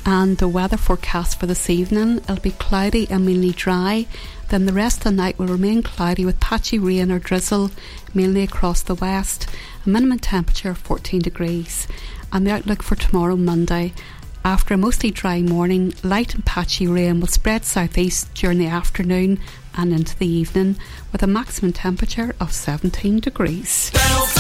And the weather forecast for this evening, it'll be cloudy and mainly dry. Then the rest of the night will remain cloudy with patchy rain or drizzle, mainly across the west. A minimum temperature of 14 degrees. And the outlook for tomorrow, Monday. After a mostly dry morning, light and patchy rain will spread southeast during the afternoon and into the evening, with a maximum temperature of 17 degrees.